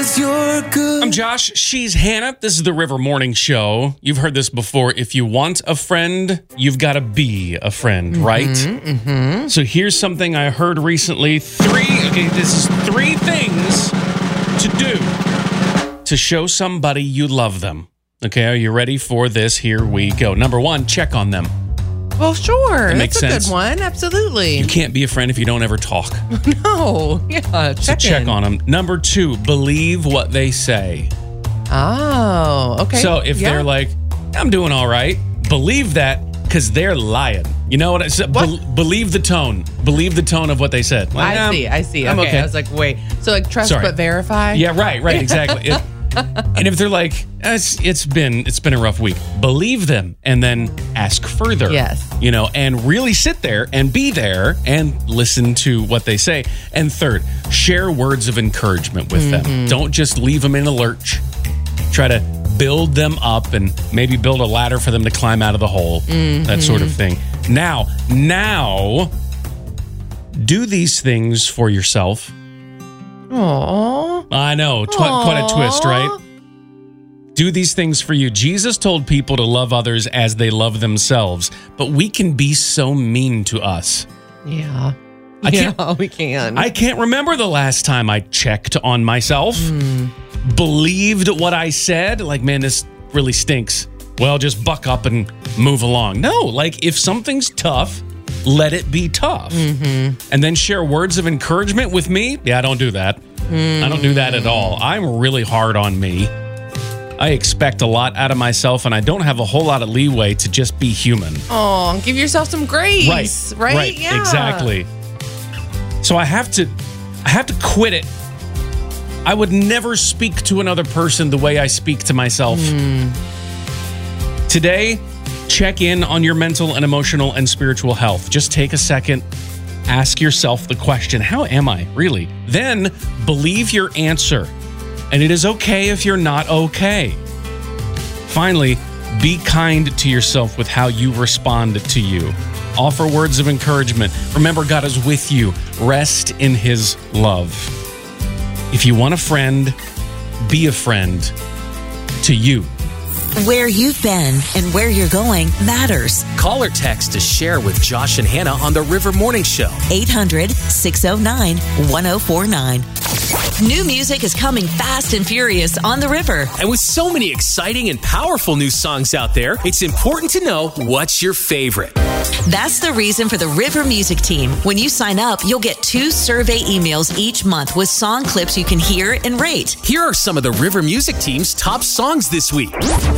'cause you're good. I'm Josh. She's Hannah. This is the River Morning Show. You've heard this before. If you want a friend, you've got to be a friend, right? Mm-hmm. So here's something I heard recently. This is 3 things to do to show somebody you love them. Okay, are you ready for this? Here we go. Number 1, check on them. Well, sure. That makes That's a sense. good one. Absolutely. You can't be a friend if you don't ever talk. No. Yeah. Check on them. Number 2, believe what they say. Oh, okay. So if they're like, I'm doing all right, believe that because they're lying. You know what I said? Believe the tone. Believe the tone of what they said. Like, I see. I'm okay. I was like, wait. So like trust but verify? Yeah, right, exactly. And if they're like, it's been a rough week, believe them and then ask further. Yes. You know, and really sit there and be there and listen to what they say. And 3rd, share words of encouragement with them. Don't just leave them in a lurch. Try to build them up and maybe build a ladder for them to climb out of the hole. That sort of thing. Now, do these things for yourself. Aww. I know, quite a twist, right? Do these things for you. Jesus told people to love others as they love themselves, but we can be so mean to us. Yeah. We can. I can't remember the last time I checked on myself, believed what I said, like, man, this really stinks. Well, just buck up and move along. No, like, if something's tough, let it be tough. And then share words of encouragement with me. Yeah, I don't do that. I don't do that at all. I'm really hard on me. I expect a lot out of myself, and I don't have a whole lot of leeway to just be human. Oh, give yourself some grace. Right? Yeah. Exactly. So I have to quit it. I would never speak to another person the way I speak to myself. Today, check in on your mental and emotional and spiritual health. Just take a second, ask yourself the question, how am I really? Then believe your answer. And it is okay if you're not okay. Finally, be kind to yourself with how you respond to you. Offer words of encouragement. Remember, God is with you. Rest in His love. If you want a friend, be a friend to you. Where you've been and where you're going matters. Call or text to share with Josh and Hannah on the River Morning Show. 800-609-1049. New music is coming fast and furious on the river. And with so many exciting and powerful new songs out there, it's important to know what's your favorite. That's the reason for the River Music Team. When you sign up, you'll get 2 survey emails each month with song clips you can hear and rate. Here are some of the River Music Team's top songs this week.